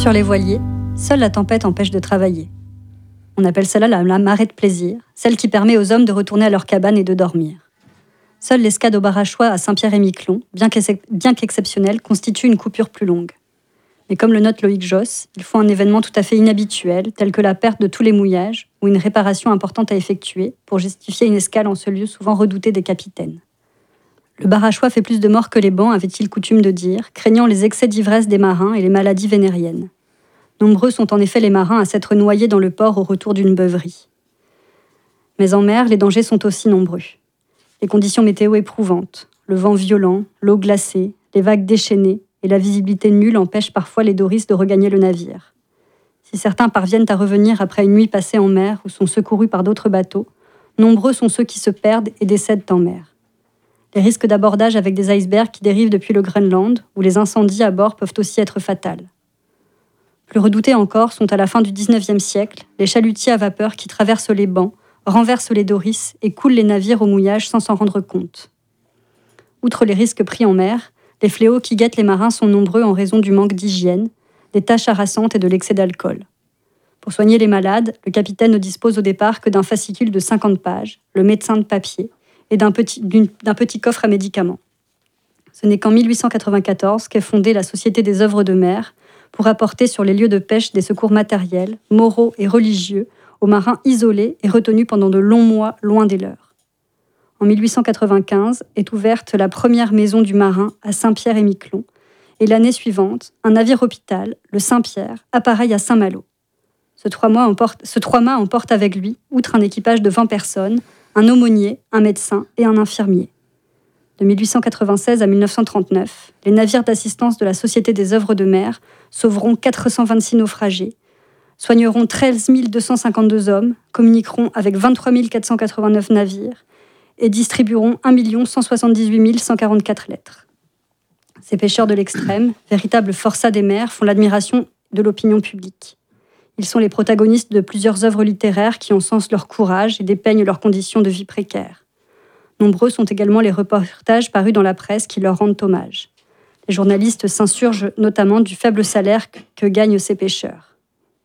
Sur les voiliers, seule la tempête empêche de travailler. On appelle cela la marée de plaisir, celle qui permet aux hommes de retourner à leur cabane et de dormir. Seule l'escade au Barachois à Saint-Pierre-et-Miquelon, bien qu'exceptionnelle, constitue une coupure plus longue. Mais comme le note Loïc Josse, il faut un événement tout à fait inhabituel, tel que la perte de tous les mouillages ou une réparation importante à effectuer pour justifier une escale en ce lieu souvent redouté des capitaines. Le Barachois fait plus de morts que les bancs, avait-il coutume de dire, craignant les excès d'ivresse des marins et les maladies vénériennes. Nombreux sont en effet les marins à s'être noyés dans le port au retour d'une beuverie. Mais en mer, les dangers sont aussi nombreux. Les conditions météo éprouvantes, le vent violent, l'eau glacée, les vagues déchaînées et la visibilité nulle empêchent parfois les doristes de regagner le navire. Si certains parviennent à revenir après une nuit passée en mer ou sont secourus par d'autres bateaux, nombreux sont ceux qui se perdent et décèdent en mer. Les risques d'abordage avec des icebergs qui dérivent depuis le Groenland ou les incendies à bord peuvent aussi être fatals. Plus redoutés encore sont à la fin du XIXe siècle les chalutiers à vapeur qui traversent les bancs, renversent les doris et coulent les navires au mouillage sans s'en rendre compte. Outre les risques pris en mer, les fléaux qui guettent les marins sont nombreux en raison du manque d'hygiène, des tâches harassantes et de l'excès d'alcool. Pour soigner les malades, le capitaine ne dispose au départ que d'un fascicule de 50 pages, le médecin de papier, et d'un petit coffre à médicaments. Ce n'est qu'en 1894 qu'est fondée la Société des œuvres de mer pour apporter sur les lieux de pêche des secours matériels, moraux et religieux aux marins isolés et retenus pendant de longs mois loin des leurs. En 1895 est ouverte la première maison du marin à Saint-Pierre-et-Miquelon, et l'année suivante, un navire-hôpital, le Saint-Pierre, appareille à Saint-Malo. Ce 3 mâts emporte avec lui, outre un équipage de 20 personnes, un aumônier, un médecin et un infirmier. De 1896 à 1939, les navires d'assistance de la Société des œuvres de mer sauveront 426 naufragés, soigneront 13 252 hommes, communiqueront avec 23 489 navires et distribueront 1 178 144 lettres. Ces pêcheurs de l'extrême, véritables forçats des mers, font l'admiration de l'opinion publique. Ils sont les protagonistes de plusieurs œuvres littéraires qui encensent leur courage et dépeignent leurs conditions de vie précaires. Nombreux sont également les reportages parus dans la presse qui leur rendent hommage. Les journalistes s'insurgent notamment du faible salaire que gagnent ces pêcheurs.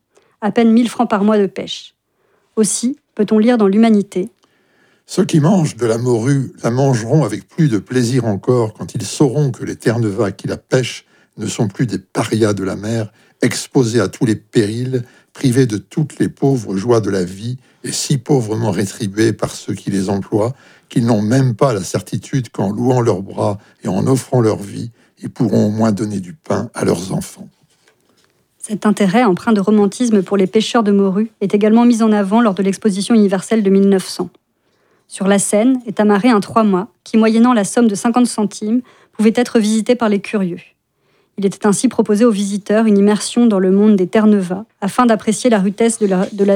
À peine 1 000 francs par mois de pêche. Aussi, peut-on lire dans l'Humanité: ceux qui mangent de la morue la mangeront avec plus de plaisir encore quand ils sauront que les Ternevacs qui la pêchent ne sont plus des parias de la mer, exposés à tous les périls, privés de toutes les pauvres joies de la vie et si pauvrement rétribués par ceux qui les emploient, qu'ils n'ont même pas la certitude qu'en louant leurs bras et en offrant leur vie, ils pourront au moins donner du pain à leurs enfants. Cet intérêt empreint de romantisme pour les pêcheurs de morue est également mis en avant lors de l'exposition universelle de 1900. Sur la Seine est amarré un 3 mâts qui, moyennant la somme de 50 centimes, pouvait être visité par les curieux. Il était ainsi proposé aux visiteurs une immersion dans le monde des Terre-Neuve afin d'apprécier la rudesse de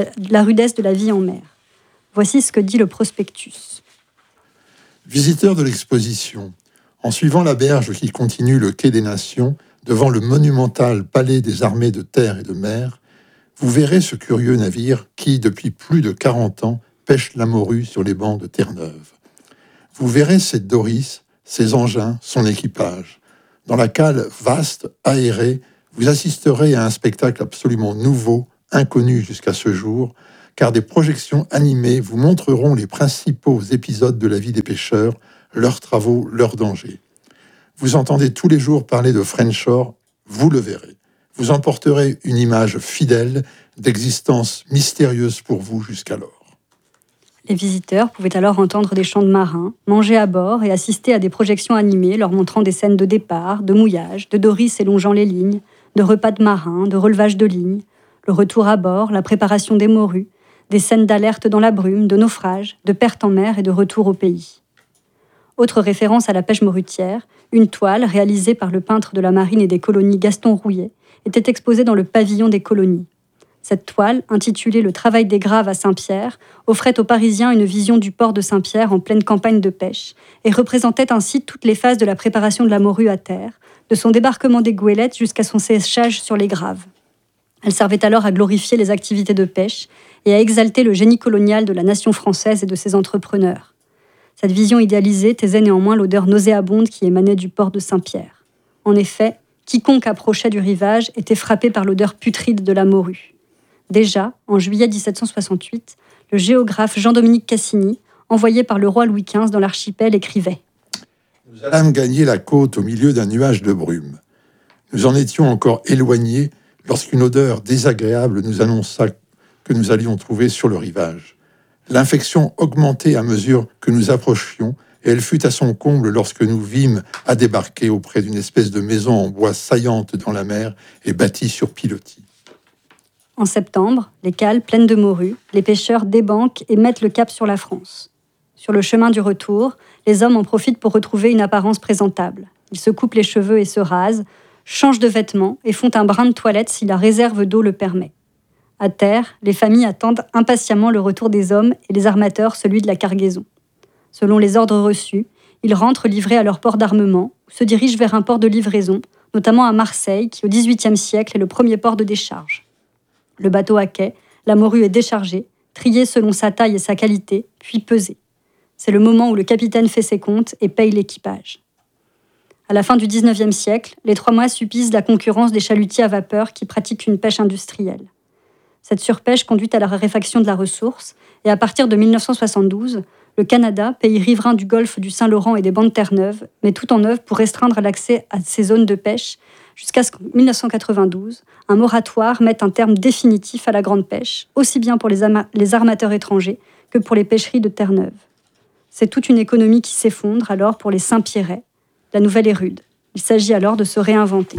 la vie en mer. Voici ce que dit le prospectus. Visiteurs de l'exposition, en suivant la berge qui continue le quai des Nations, devant le monumental palais des armées de terre et de mer, vous verrez ce curieux navire qui, depuis plus de 40 ans, pêche la morue sur les bancs de Terre-Neuve. Vous verrez cette Doris, ses engins, son équipage. Dans la cale vaste, aérée, vous assisterez à un spectacle absolument nouveau, inconnu jusqu'à ce jour, car des projections animées vous montreront les principaux épisodes de la vie des pêcheurs, leurs travaux, leurs dangers. Vous entendez tous les jours parler de Frenshore, vous le verrez. Vous emporterez une image fidèle d'existence mystérieuse pour vous jusqu'alors. Les visiteurs pouvaient alors entendre des chants de marins, manger à bord et assister à des projections animées leur montrant des scènes de départ, de mouillage, de doris élongeant les lignes, de repas de marins, de relevage de lignes, le retour à bord, la préparation des morues, des scènes d'alerte dans la brume, de naufrage, de perte en mer et de retour au pays. Autre référence à la pêche morutière, une toile réalisée par le peintre de la marine et des colonies Gaston Rouillet était exposée dans le pavillon des colonies. Cette toile, intitulée « Le travail des graves à Saint-Pierre », offrait aux Parisiens une vision du port de Saint-Pierre en pleine campagne de pêche et représentait ainsi toutes les phases de la préparation de la morue à terre, de son débarquement des goélettes jusqu'à son séchage sur les graves. Elle servait alors à glorifier les activités de pêche et à exalter le génie colonial de la nation française et de ses entrepreneurs. Cette vision idéalisée taisait néanmoins l'odeur nauséabonde qui émanait du port de Saint-Pierre. En effet, Quiconque approchait du rivage était frappé par l'odeur putride de la morue. Déjà, en juillet 1768, le géographe Jean-Dominique Cassini, envoyé par le roi Louis XV dans l'archipel, écrivait « Nous allâmes gagner la côte au milieu d'un nuage de brume. Nous en étions encore éloignés lorsqu'une odeur désagréable nous annonça que nous allions trouver sur le rivage. L'infection augmentait à mesure que nous approchions, et elle fut à son comble lorsque nous vîmes à débarquer auprès d'une espèce de maison en bois saillante dans la mer et bâtie sur pilotis. » En septembre, les cales pleines de morue, les pêcheurs débanquent et mettent le cap sur la France. Sur le chemin du retour, les hommes en profitent pour retrouver une apparence présentable. Ils se coupent les cheveux et se rasent, changent de vêtements et font un brin de toilette si la réserve d'eau le permet. À terre, les familles attendent impatiemment le retour des hommes et les armateurs celui de la cargaison. Selon les ordres reçus, ils rentrent livrés à leur port d'armement ou se dirigent vers un port de livraison, notamment à Marseille, qui au XVIIIe siècle est le premier port de décharge. Le bateau à quai, la morue est déchargée, triée selon sa taille et sa qualité, puis pesée. C'est le moment où le capitaine fait ses comptes et paye l'équipage. À la fin du XIXe siècle, les 3 mois subissent la concurrence des chalutiers à vapeur qui pratiquent une pêche industrielle. Cette surpêche conduit à la raréfaction de la ressource, et à partir de 1972, le Canada, pays riverain du golfe du Saint-Laurent et des bancs de Terre-Neuve, met tout en œuvre pour restreindre l'accès à ces zones de pêche, jusqu'à ce qu'en 1992, un moratoire mette un terme définitif à la grande pêche, aussi bien pour les armateurs étrangers que pour les pêcheries de Terre-Neuve. C'est toute une économie qui s'effondre alors pour les Saint-Pierrais. La nouvelle est rude. Il s'agit alors de se réinventer.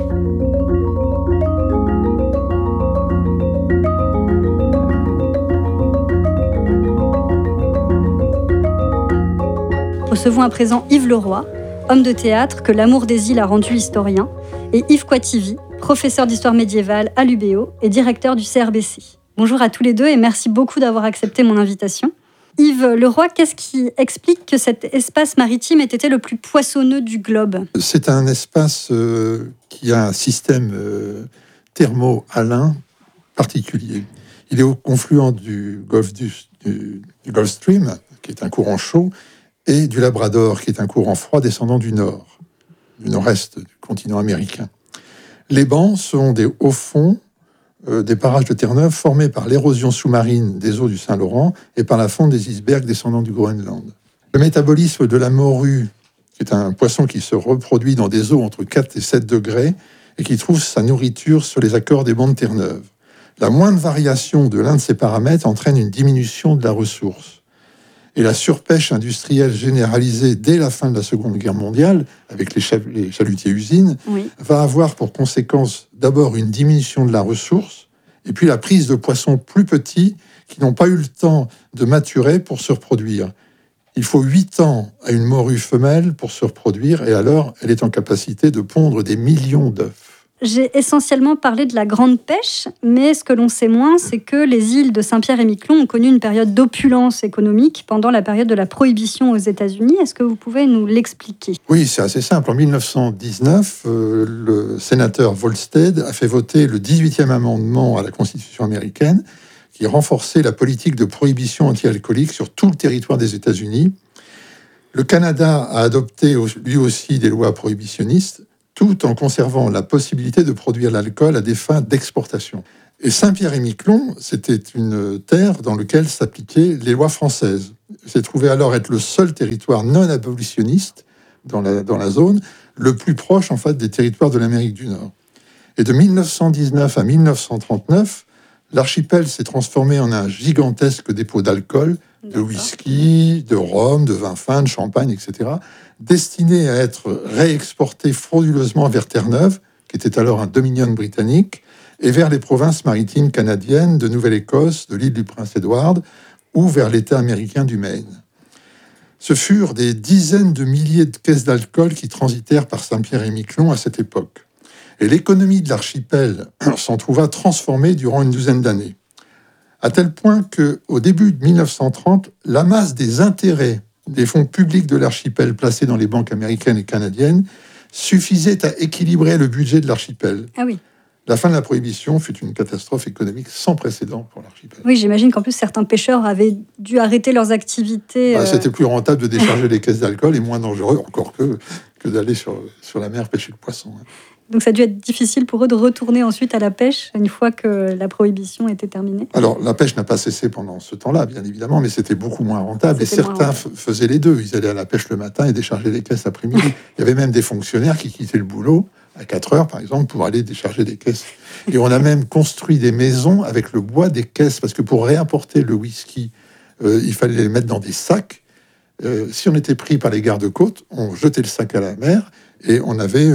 Recevons à présent Yves Leroy, homme de théâtre que l'amour des îles a rendu historien, et Yves Quativi, professeur d'histoire médiévale à l'UBO et directeur du CRBC. Bonjour à tous les deux et merci beaucoup d'avoir accepté mon invitation. Yves Leroy, qu'est-ce qui explique que cet espace maritime ait été le plus poissonneux du globe ? C'est un espace qui a un système thermo-halin particulier. Il est au confluent du Gulf Stream, qui est un courant chaud, et du Labrador, qui est un courant froid descendant du nord-est du continent américain. Les bancs sont des hauts fonds, des parages de Terre-Neuve formés par l'érosion sous-marine des eaux du Saint-Laurent et par la fonte des icebergs descendant du Groenland. Le métabolisme de la morue, qui est un poisson qui se reproduit dans des eaux entre 4 et 7 degrés et qui trouve sa nourriture sur les accords des bancs de Terre-Neuve. La moindre variation de l'un de ces paramètres entraîne une diminution de la ressource. Et la surpêche industrielle généralisée dès la fin de la Seconde Guerre mondiale, avec les chalutiers-usines, va avoir pour conséquence d'abord une diminution de la ressource, et puis la prise de poissons plus petits qui n'ont pas eu le temps de maturer pour se reproduire. Il faut 8 ans à une morue femelle pour se reproduire, et alors elle est en capacité de pondre des millions d'œufs. J'ai essentiellement parlé de la grande pêche, mais ce que l'on sait moins, c'est que les îles de Saint-Pierre et Miquelon ont connu une période d'opulence économique pendant la période de la prohibition aux États-Unis. Est-ce que vous pouvez nous l'expliquer ? Oui, c'est assez simple. En 1919, le sénateur Volstead a fait voter le 18e amendement à la Constitution américaine qui renforçait la politique de prohibition anti-alcoolique sur tout le territoire des États-Unis. Le Canada a adopté lui aussi des lois prohibitionnistes, tout en conservant la possibilité de produire l'alcool à des fins d'exportation. Et Saint-Pierre-et-Miquelon, c'était une terre dans laquelle s'appliquaient les lois françaises. C'est trouvé alors être le seul territoire non abolitionniste dans la zone, le plus proche en fait des territoires de l'Amérique du Nord. Et de 1919 à 1939, l'archipel s'est transformé en un gigantesque dépôt d'alcool, de whisky, de rhum, de vin fin, de champagne, etc., destiné à être réexporté frauduleusement vers Terre-Neuve, qui était alors un dominion britannique, et vers les provinces maritimes canadiennes de Nouvelle-Écosse, de l'île du Prince-Édouard, ou vers l'État américain du Maine. Ce furent des dizaines de milliers de caisses d'alcool qui transitèrent par Saint-Pierre-et-Miquelon à cette époque. Et l'économie de l'archipel s'en trouva transformée durant une douzaine d'années, à tel point qu'au début de 1930, la masse des intérêts des fonds publics de l'archipel placés dans les banques américaines et canadiennes suffisait à équilibrer le budget de l'archipel. Ah oui. La fin de la prohibition fut une catastrophe économique sans précédent pour l'archipel. Oui, j'imagine qu'en plus, certains pêcheurs avaient dû arrêter leurs activités. C'était plus rentable de décharger les caisses d'alcool et moins dangereux encore que d'aller sur la mer pêcher le poisson. Donc ça a dû être difficile pour eux de retourner ensuite à la pêche une fois que la prohibition était terminée. Alors, la pêche n'a pas cessé pendant ce temps-là, bien évidemment, mais c'était beaucoup moins rentable. C'était Et certains faisaient les deux. Ils allaient à la pêche le matin et déchargeaient les caisses l'après-midi. Il y avait même des fonctionnaires qui quittaient le boulot à 4 heures, par exemple, pour aller décharger des caisses. Et on a même construit des maisons avec le bois des caisses, parce que pour réimporter le whisky, il fallait les mettre dans des sacs. Si on était pris par les gardes-côtes, on jetait le sac à la mer, et on avait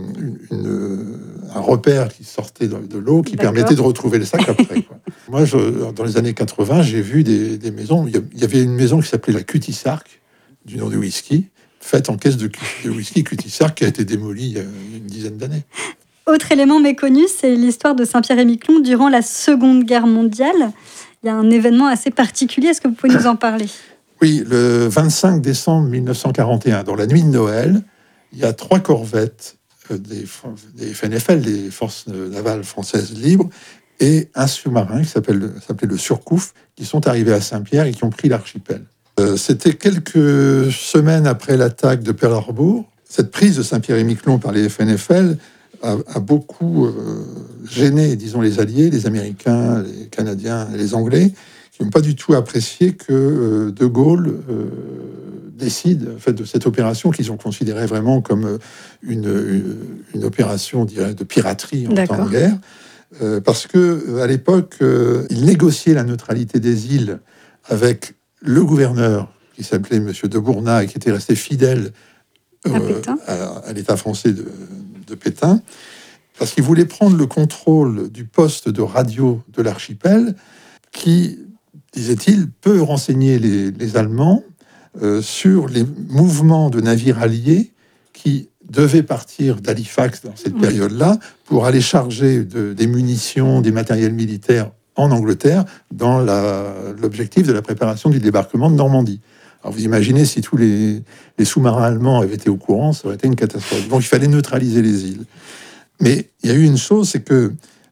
un repère qui sortait de l'eau qui permettait de retrouver le sac après, quoi. Moi, dans les années 80, j'ai vu des maisons. Il y avait une maison qui s'appelait la Cutty Sark, du nom du whisky, faite en caisse de whisky Cutty Sark, qui a été démolie il y a une dizaine d'années. Autre élément méconnu, c'est l'histoire de Saint-Pierre-et-Miquelon durant la Seconde Guerre mondiale. Il y a un événement assez particulier. Est-ce que vous pouvez nous en parler ? Oui, le 25 décembre 1941, dans la nuit de Noël, il y a 3 corvettes des FNFL, des Forces navales françaises libres, et un sous-marin qui s'appelait le Surcouf, qui sont arrivés à Saint-Pierre et qui ont pris l'archipel. C'était quelques semaines après l'attaque de Pearl Harbor. Cette prise de Saint-Pierre-et-Miquelon par les FNFL a beaucoup gêné, disons, les Alliés, les Américains, les Canadiens et les Anglais, qui n'ont pas du tout apprécié que De Gaulle décide en fait, de cette opération qu'ils ont considérée vraiment comme une opération, on dirait, de piraterie en temps de guerre. Parce que à l'époque, il négociait la neutralité des îles avec le gouverneur qui s'appelait Monsieur de Bourna et qui était resté fidèle à l'État français de Pétain, parce qu'il voulait prendre le contrôle du poste de radio de l'archipel qui, disait-il, peut renseigner les Allemands sur les mouvements de navires alliés qui devaient partir d'Halifax dans cette période-là pour aller charger des munitions, des matériels militaires en Angleterre dans l'objectif de la préparation du débarquement de Normandie. Alors vous imaginez si tous les sous-marins allemands avaient été au courant, ça aurait été une catastrophe. Donc il fallait neutraliser les îles. Mais il y a eu une chose, c'est que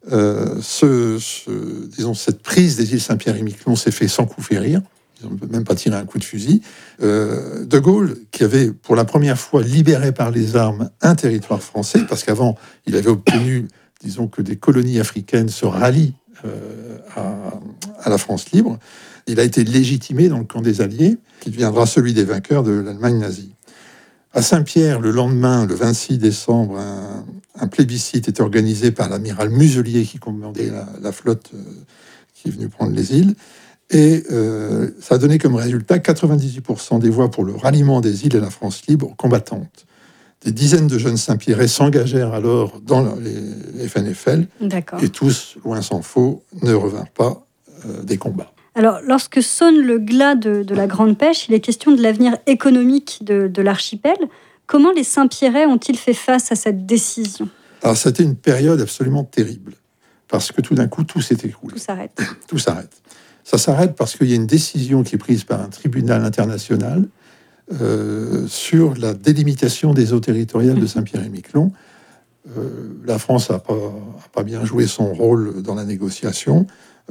disons, cette prise des îles Saint-Pierre-et-Miquelon s'est fait sans coup férir. Ils n'ont même pas tiré un coup de fusil. De Gaulle, qui avait pour la première fois libéré par les armes un territoire français, parce qu'avant, il avait obtenu, disons, que des colonies africaines se rallient à la France libre, il a été légitimé dans le camp des Alliés, qui deviendra celui des vainqueurs de l'Allemagne nazie. À Saint-Pierre, le lendemain, le 26 décembre, un plébiscite est organisé par l'amiral Muselier, qui commandait la flotte qui est venue prendre les îles. Et ça a donné comme résultat 98% des voix pour le ralliement des îles et la France libre combattante. Des dizaines de jeunes Saint-Pierrais s'engagèrent alors dans les FNFL. D'accord. Et tous, loin s'en faut, ne revinrent pas des combats. Alors, lorsque sonne le glas de la grande pêche, il est question de l'avenir économique de l'archipel. Comment les Saint-Pierrais ont-ils fait face à cette décision ? Alors, c'était une période absolument terrible, parce que tout d'un coup, tout s'est écroulé. Tout s'arrête. Tout s'arrête. Ça s'arrête parce qu'il y a une décision qui est prise par un tribunal international sur la délimitation des eaux territoriales de Saint-Pierre-et-Miquelon. La France n'a pas bien joué son rôle dans la négociation.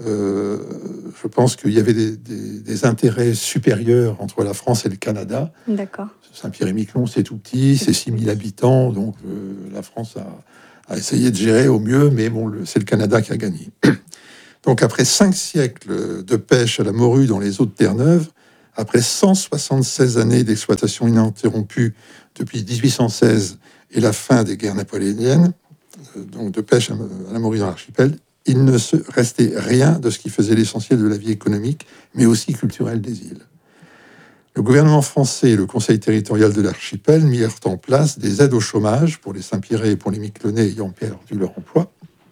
Je pense qu'il y avait des intérêts supérieurs entre la France et le Canada. D'accord. Saint-Pierre-et-Miquelon, c'est tout petit, c'est 6000 habitants, donc la France a essayé de gérer au mieux, mais bon, c'est le Canada qui a gagné. Donc après 5 siècles de pêche à la morue dans les eaux de Terre-Neuve, après 176 années d'exploitation ininterrompue depuis 1816 et la fin des guerres napoléoniennes, donc de pêche à la morue dans l'archipel, il ne se restait rien de ce qui faisait l'essentiel de la vie économique, mais aussi culturelle des îles. Le gouvernement français et le conseil territorial de l'archipel mirent en place des aides au chômage pour les Saint-Pierrais et pour les Miquelonais ayant perdu leur emploi.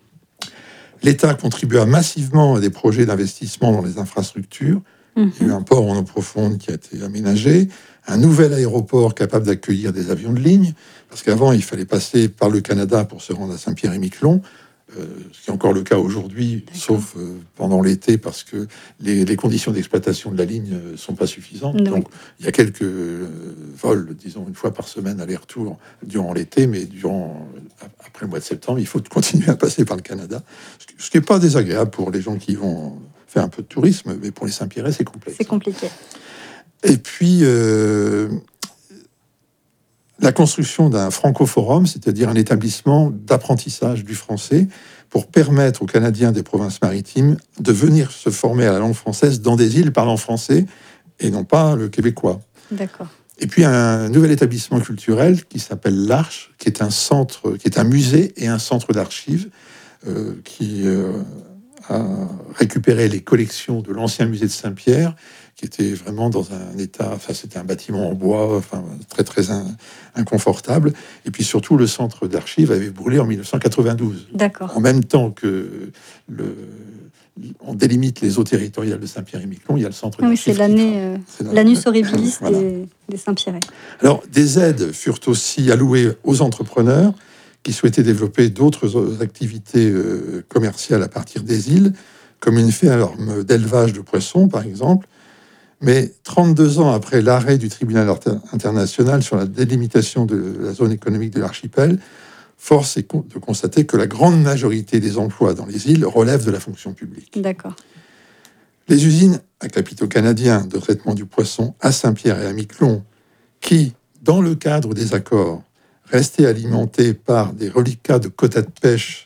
L'État contribua massivement à des projets d'investissement dans les infrastructures. Il y a eu un port en eau profonde qui a été aménagé, un nouvel aéroport capable d'accueillir des avions de ligne, parce qu'avant, il fallait passer par le Canada pour se rendre à Saint-Pierre-et-Miquelon, ce qui est encore le cas aujourd'hui, sauf pendant l'été, parce que les conditions d'exploitation de la ligne ne sont pas suffisantes. Non. Donc, il y a quelques vols, disons, une fois par semaine, aller-retour durant l'été, mais après le mois de septembre, il faut continuer à passer par le Canada, ce qui n'est pas désagréable pour les gens qui vont faire un peu de tourisme, mais pour les Saint-Pierrais, c'est complexe. C'est compliqué. Et puis, la construction d'un francoforum, c'est-à-dire un établissement d'apprentissage du français, pour permettre aux Canadiens des provinces maritimes de venir se former à la langue française dans des îles parlant français et non pas le québécois. D'accord. Et puis un nouvel établissement culturel qui s'appelle l'Arche, qui est un musée et un centre d'archives qui a récupéré les collections de l'ancien musée de Saint-Pierre, qui était vraiment dans un état, enfin c'était un bâtiment en bois, enfin très inconfortable. Et puis surtout, le centre d'archives avait brûlé en 1992. D'accord. En même temps que on délimite les eaux territoriales de Saint-Pierre et Miquelon, il y a le centre d'archives. Oui, c'est l'annus horribilis voilà. des Saint-Pierrais. Alors, des aides furent aussi allouées aux entrepreneurs qui souhaitaient développer d'autres activités commerciales à partir des îles, comme une ferme d'élevage de poissons, par exemple. Mais 32 ans après l'arrêt du tribunal international sur la délimitation de la zone économique de l'archipel, force est de constater que la grande majorité des emplois dans les îles relèvent de la fonction publique. D'accord. Les usines à capitaux canadiens de traitement du poisson à Saint-Pierre et à Miquelon, qui, dans le cadre des accords, restaient alimentées par des reliquats de quotas de pêche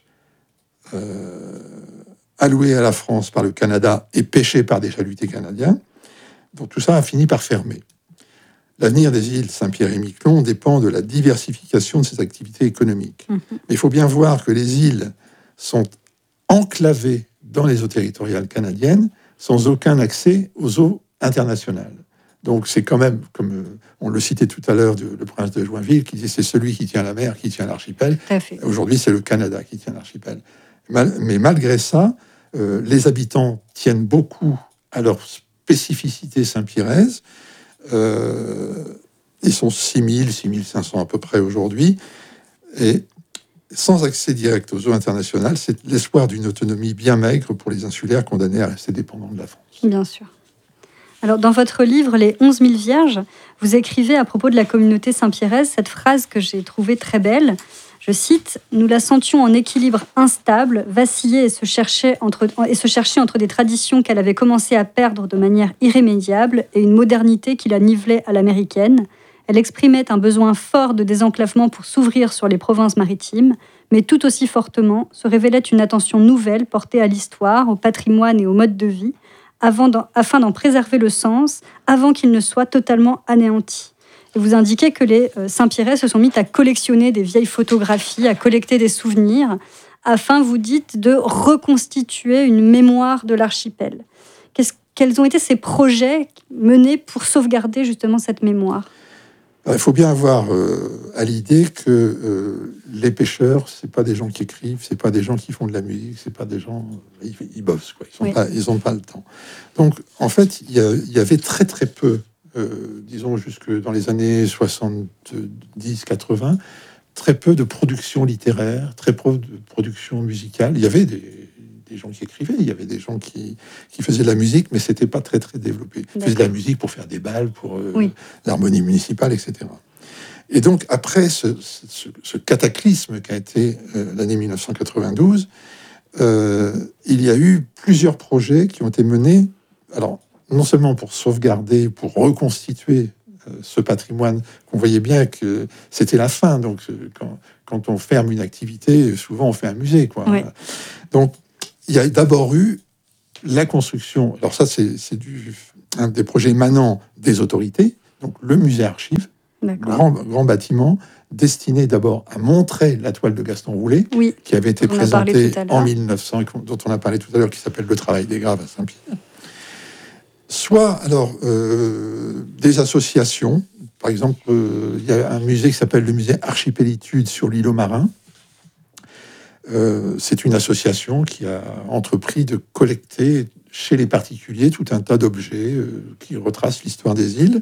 alloués à la France par le Canada et pêchés par des chalutiers canadiens, donc tout ça a fini par fermer. L'avenir des îles Saint-Pierre et Miquelon dépend de la diversification de ces activités économiques. Mais il faut bien voir que les îles sont enclavées dans les eaux territoriales canadiennes sans aucun accès aux eaux internationales. Donc c'est quand même, comme on le citait tout à l'heure, le prince de Joinville, qui disait c'est celui qui tient la mer qui tient l'archipel. Aujourd'hui, c'est le Canada qui tient l'archipel. Mais malgré ça, les habitants tiennent beaucoup à leur spécificité saint-pierraise. Ils sont 6 500 à peu près aujourd'hui. Et sans accès direct aux eaux internationales, c'est l'espoir d'une autonomie bien maigre pour les insulaires condamnés à rester dépendants de la France. Bien sûr. Alors, dans votre livre « Les 11 000 Vierges », vous écrivez à propos de la communauté saint-pierraise cette phrase que j'ai trouvée très belle. Je cite « Nous la sentions en équilibre instable, vaciller et se chercher entre des traditions qu'elle avait commencé à perdre de manière irrémédiable et une modernité qui la nivelait à l'américaine. Elle exprimait un besoin fort de désenclavement pour s'ouvrir sur les provinces maritimes, mais tout aussi fortement se révélait une attention nouvelle portée à l'histoire, au patrimoine et au mode de vie, afin d'en préserver le sens avant qu'il ne soit totalement anéanti. » Et vous indiquez que les Saint-Pierrais se sont mis à collectionner des vieilles photographies, à collecter des souvenirs, afin, vous dites, de reconstituer une mémoire de l'archipel. Quels ont été ces projets menés pour sauvegarder justement cette mémoire ? Il faut bien avoir à l'idée que les pêcheurs, c'est pas des gens qui écrivent, c'est pas des gens qui font de la musique, c'est pas des gens, ils bossent, quoi. Ils ont pas le temps. Donc, en fait, il y avait très très peu, disons jusque dans les années 70-80, très peu de production littéraire, très peu de production musicale. Il y avait des gens qui écrivaient, il y avait des gens qui faisaient de la musique, mais c'était pas très très développé. Ils faisaient de la musique pour faire des bals, pour l'harmonie municipale, etc. Et donc après ce cataclysme qu'a été l'année 1992, il y a eu plusieurs projets qui ont été menés, alors non seulement pour sauvegarder, pour reconstituer ce patrimoine, qu'on voyait bien que c'était la fin. Donc quand on ferme une activité, souvent on fait un musée, quoi. Oui. Donc il y a d'abord eu la construction. Alors ça, c'est un des projets émanant des autorités. Donc le musée Archives, grand bâtiment destiné d'abord à montrer la toile de Gaston Roulet, qui avait été présentée en 1900, dont on a parlé tout à l'heure, qui s'appelle Le Travail des Graves à Saint-Pierre. Soit alors des associations. Par exemple, il y a un musée qui s'appelle le musée Archipélitude sur l'îlot marin. C'est une association qui a entrepris de collecter chez les particuliers tout un tas d'objets qui retracent l'histoire des îles.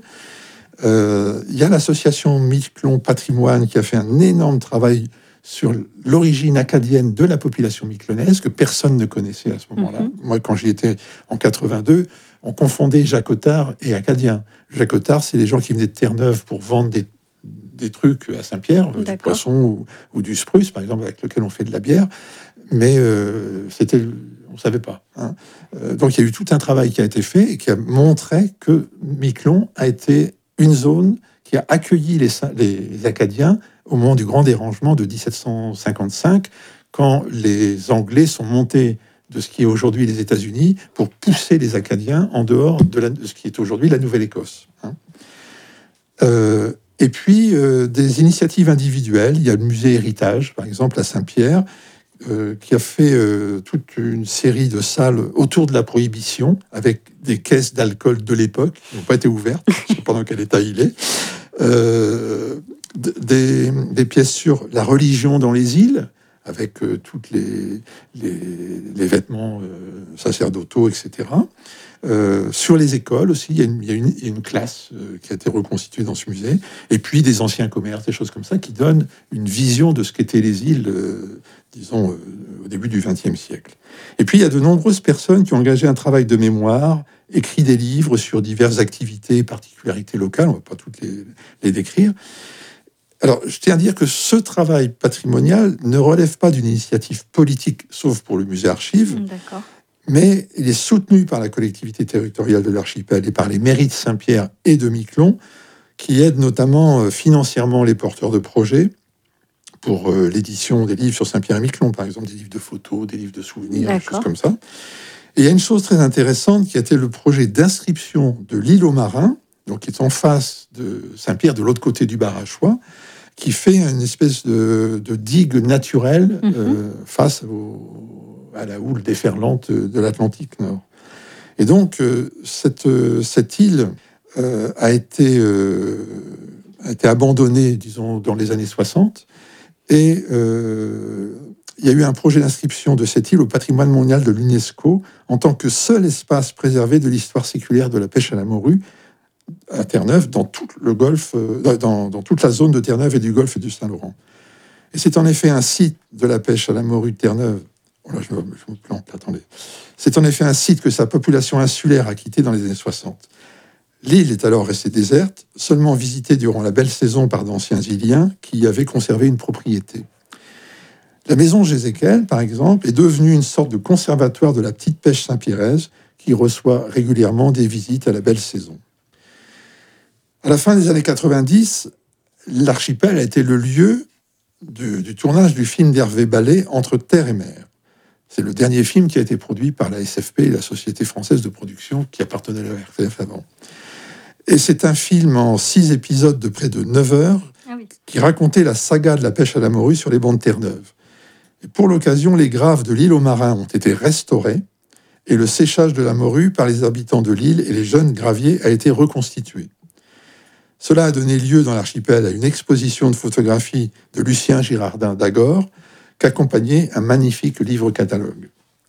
Il y a l'association Miquelon Patrimoine qui a fait un énorme travail sur l'origine acadienne de la population miquelonaise que personne ne connaissait à ce moment-là. Moi, quand j'y étais en 82, on confondait Jacotard et Acadiens. Jacotard, c'est les gens qui venaient de Terre-Neuve pour vendre des trucs à Saint-Pierre, du poisson ou du spruce, par exemple, avec lequel on fait de la bière, mais on ne savait pas. Hein. Donc il y a eu tout un travail qui a été fait et qui a montré que Miquelon a été une zone qui qui a accueilli les Acadiens au moment du grand dérangement de 1755, quand les Anglais sont montés de ce qui est aujourd'hui les États-Unis pour pousser les Acadiens en dehors de ce qui est aujourd'hui la Nouvelle-Écosse. Et puis, des initiatives individuelles. Il y a le musée Héritage, par exemple, à Saint-Pierre, qui a fait toute une série de salles autour de la Prohibition, avec des caisses d'alcool de l'époque qui n'ont pas été ouvertes, je ne sais pas dans quel état il est. Des pièces sur la religion dans les îles, avec toutes les vêtements sacerdotaux, etc. Sur les écoles aussi, il y a une classe qui a été reconstituée dans ce musée, et puis des anciens commerces, des choses comme ça, qui donnent une vision de ce qu'étaient les îles, disons, au début du XXe siècle. Et puis, il y a de nombreuses personnes qui ont engagé un travail de mémoire, écrit des livres sur diverses activités et particularités locales, on ne va pas toutes les décrire. Alors, je tiens à dire que ce travail patrimonial ne relève pas d'une initiative politique, sauf pour le musée Archives, mais il est soutenu par la collectivité territoriale de l'archipel et par les mairies de Saint-Pierre et de Miquelon, qui aident notamment financièrement les porteurs de projets pour l'édition des livres sur Saint-Pierre et Miquelon, par exemple, des livres de photos, des livres de souvenirs, des choses comme ça. Et il y a une chose très intéressante qui a été le projet d'inscription de l'île aux Marins, donc qui est en face de Saint-Pierre, de l'autre côté du Barachois, qui fait une espèce de digue naturelle face à la houle déferlante de l'Atlantique Nord. Et donc, cette île a été abandonnée, disons, dans les années 60, et il y a eu un projet d'inscription de cette île au patrimoine mondial de l'UNESCO en tant que seul espace préservé de l'histoire séculaire de la pêche à la morue à Terre-Neuve, dans tout le golfe, dans toute la zone de Terre-Neuve et du golfe du Saint-Laurent. Et c'est en effet un site de la pêche à la morue de Terre-Neuve. Oh là, je me plante, attendez. C'est en effet un site que sa population insulaire a quitté dans les années 60. L'île est alors restée déserte, seulement visitée durant la belle saison par d'anciens îliens qui y avaient conservé une propriété. La maison Jézéquel, par exemple, est devenue une sorte de conservatoire de la petite pêche saint-pierraise qui reçoit régulièrement des visites à la belle saison. À la fin des années 90, l'archipel a été le lieu du tournage du film d'Hervé Ballet, Entre terre et mer. C'est le dernier film qui a été produit par la SFP, la Société française de production, qui appartenait à la RTF avant. Et c'est un film en 6 épisodes de près de 9 heures qui racontait la saga de la pêche à la morue sur les bancs de Terre-Neuve. Et pour l'occasion, les graves de l'île aux Marins ont été restaurés et le séchage de la morue par les habitants de l'île et les jeunes graviers a été reconstitué. Cela a donné lieu dans l'archipel à une exposition de photographie de Lucien Girardin d'Agor, qu'accompagnait un magnifique livre-catalogue.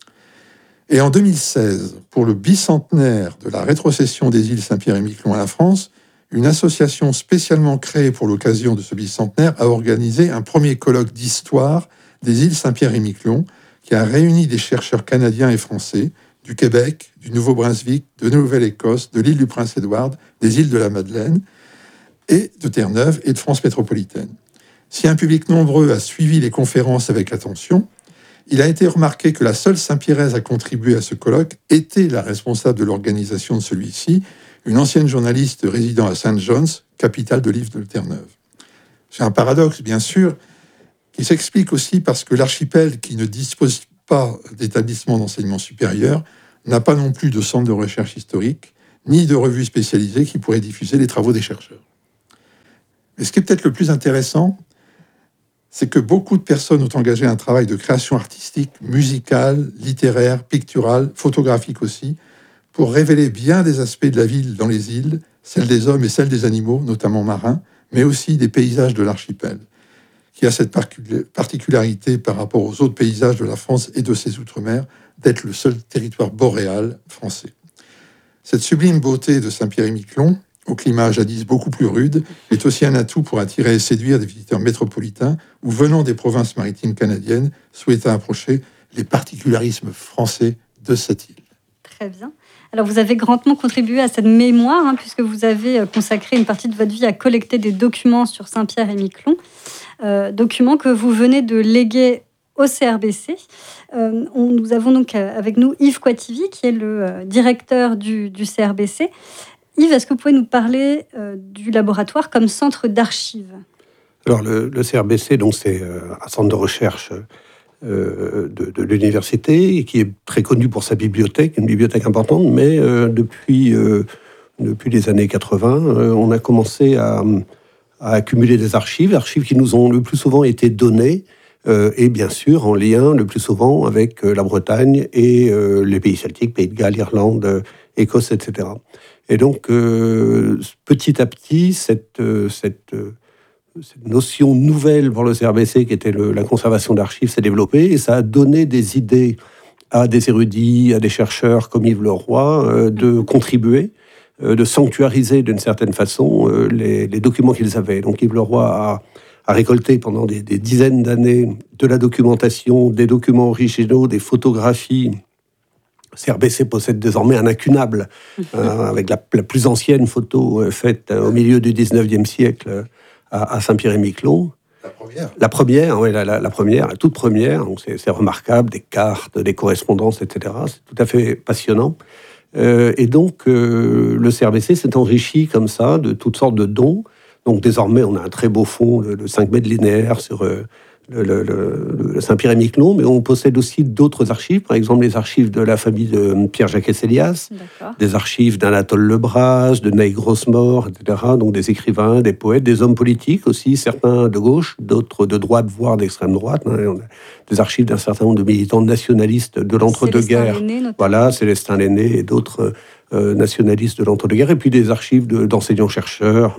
Et en 2016, pour le bicentenaire de la rétrocession des îles Saint-Pierre et Miquelon à la France, une association spécialement créée pour l'occasion de ce bicentenaire a organisé un premier colloque d'histoire des îles Saint-Pierre et Miquelon, qui a réuni des chercheurs canadiens et français du Québec, du Nouveau-Brunswick, de Nouvelle-Écosse, de l'île du Prince-Édouard, des îles de la Madeleine, et de Terre-Neuve et de France métropolitaine. Si un public nombreux a suivi les conférences avec attention, il a été remarqué que la seule Saint-Pierraise à contribuer à ce colloque était la responsable de l'organisation de celui-ci, une ancienne journaliste résidant à St. John's, capitale de l'île de Terre-Neuve. C'est un paradoxe, bien sûr, qui s'explique aussi parce que l'archipel, qui ne dispose pas d'établissement d'enseignement supérieur, n'a pas non plus de centre de recherche historique, ni de revues spécialisées qui pourraient diffuser les travaux des chercheurs. Mais ce qui est peut-être le plus intéressant, c'est que beaucoup de personnes ont engagé un travail de création artistique, musicale, littéraire, picturale, photographique aussi, pour révéler bien des aspects de la ville dans les îles, celles des hommes et celles des animaux, notamment marins, mais aussi des paysages de l'archipel, qui a cette particularité par rapport aux autres paysages de la France et de ses outre-mer, d'être le seul territoire boréal français. Cette sublime beauté de Saint-Pierre et Miquelon, au climat jadis beaucoup plus rude, est aussi un atout pour attirer et séduire des visiteurs métropolitains ou venant des provinces maritimes canadiennes souhaitant approcher les particularismes français de cette île. Très bien. Alors vous avez grandement contribué à cette mémoire, puisque vous avez consacré une partie de votre vie à collecter des documents sur Saint-Pierre et Miquelon, documents que vous venez de léguer au CRBC. Nous avons donc avec nous Yves Coitivi, qui est le directeur du CRBC. Yves, est-ce que vous pouvez nous parler du laboratoire comme centre d'archives ? Alors, le CRBC, donc, c'est un centre de recherche de l'université qui est très connu pour sa bibliothèque, une bibliothèque importante, mais depuis les années 80, on a commencé à accumuler des archives qui nous ont le plus souvent été données, et bien sûr en lien le plus souvent avec la Bretagne et les pays celtiques, Pays de Galles, Irlande, Écosse, etc. Et donc, petit à petit, cette notion nouvelle pour le CRBC, qui était la conservation d'archives, s'est développée, et ça a donné des idées à des érudits, à des chercheurs comme Yves Leroy, de contribuer, de sanctuariser d'une certaine façon les documents qu'ils avaient. Donc Yves Leroy a récolté pendant des dizaines d'années de la documentation, des documents originaux, des photographies. CRBC possède désormais un incunable, avec la plus ancienne photo faite au milieu du 19e siècle à Saint-Pierre-et-Miquelon. La première, oui, la première, la toute première. Donc c'est remarquable, des cartes, des correspondances, etc. C'est tout à fait passionnant. Et donc, le CRBC s'est enrichi comme ça de toutes sortes de dons. Donc désormais, on a un très beau fonds de 5 mètres linéaires sur le Saint-Pierre-et-Miquelon, mais on possède aussi d'autres archives, par exemple les archives de la famille de Pierre-Jacques-Célias, des archives d'Anatole Lebras, de Neil Grossmore, etc., donc des écrivains, des poètes, des hommes politiques aussi, certains de gauche, d'autres de droite, voire d'extrême droite. On a des archives d'un certain nombre de militants nationalistes de l'entre-deux-guerres. Voilà, Célestin Lenné et d'autres nationalistes de l'entre-deux-guerres, et puis des archives d'enseignants-chercheurs,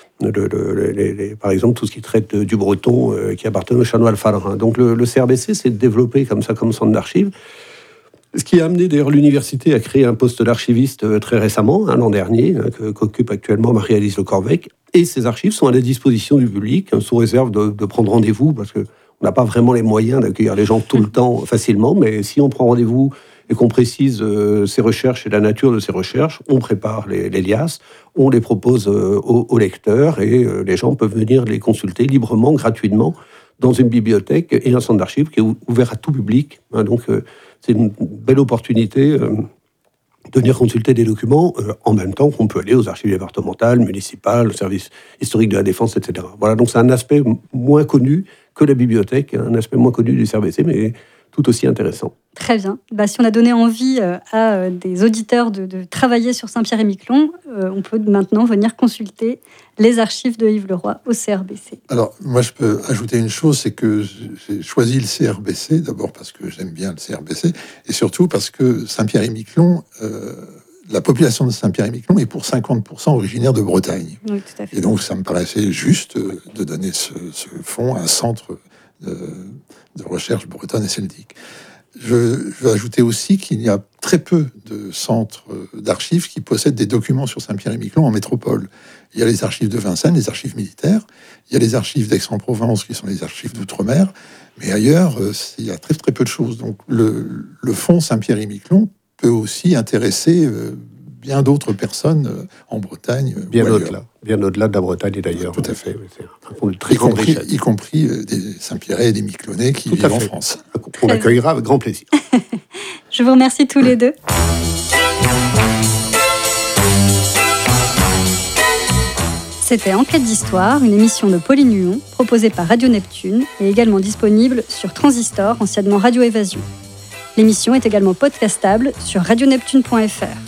par exemple, tout ce qui traite du breton qui appartient au chanoine Alpha. Donc le CRBC s'est développé comme ça, comme centre d'archives. Ce qui a amené d'ailleurs l'université à créer un poste d'archiviste très récemment, l'an dernier, qu'occupe actuellement Marie-Alice Le Corvec. Et ces archives sont à la disposition du public, sous réserve de prendre rendez-vous, parce qu'on n'a pas vraiment les moyens d'accueillir les gens tout le temps facilement. Mais si on prend rendez-vous et qu'on précise ses recherches et la nature de ses recherches, on prépare les liasses, on les propose aux lecteurs, et les gens peuvent venir les consulter librement, gratuitement, dans une bibliothèque et un centre d'archives qui est ouvert à tout public. Donc c'est une belle opportunité de venir consulter des documents en même temps qu'on peut aller aux archives départementales, municipales, au service historique de la défense, etc. Voilà, donc c'est un aspect moins connu que la bibliothèque, un aspect moins connu du CRBC, mais tout aussi intéressant. Très bien. Si on a donné envie à des auditeurs de travailler sur Saint-Pierre-et-Miquelon, on peut maintenant venir consulter les archives de Yves Leroy au CRBC. Alors, moi, je peux ajouter une chose, c'est que j'ai choisi le CRBC, d'abord parce que j'aime bien le CRBC, et surtout parce que Saint-Pierre-et-Miquelon, la population de Saint-Pierre-et-Miquelon est pour 50% originaire de Bretagne. Oui, tout à fait. Et donc, ça me paraissait juste de donner ce fonds à un centre de recherche bretonne et celtique. Je veux ajouter aussi qu'il y a très peu de centres d'archives qui possèdent des documents sur Saint-Pierre-et-Miquelon en métropole. Il y a les archives de Vincennes, les archives militaires, il y a les archives d'Aix-en-Provence qui sont les archives d'outre-mer, mais ailleurs, il y a très très peu de choses. Donc le fonds Saint-Pierre-et-Miquelon peut aussi intéresser bien d'autres personnes en Bretagne. Bien au-delà de la Bretagne et d'ailleurs. Tout à fait. C'est un fonds de très grande richesse. Y compris des Saint-Pierrais et des Miquelonnais qui vivent en France. On l'accueillera avec grand plaisir. Je vous remercie tous les deux. C'était Enquête d'Histoire, une émission de Pauline Huon, proposée par Radio Neptune et également disponible sur Transistor, anciennement Radio Évasion. L'émission est également podcastable sur radioneptune.fr.